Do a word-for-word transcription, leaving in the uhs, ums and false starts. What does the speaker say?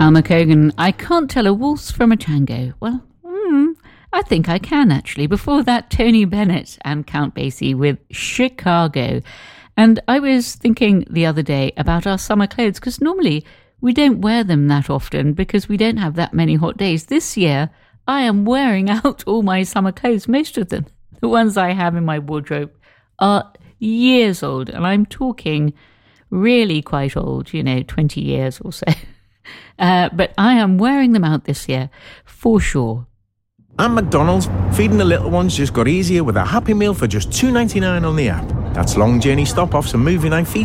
Alma Cogan, I can't tell a waltz from a tango. Well, mm, I think I can actually. Before that, Tony Bennett and Count Basie with Chicago. And I was thinking the other day about our summer clothes, because normally we don't wear them that often because we don't have that many hot days. This year, I am wearing out all my summer clothes, most of them. The ones I have in my wardrobe are years old, and I'm talking really quite old, you know, twenty years or so. Uh, but I am wearing them out this year, for sure. At McDonald's, feeding the little ones just got easier with a Happy Meal for just two ninety-nine on the app. That's long journey stop-offs and movie night feast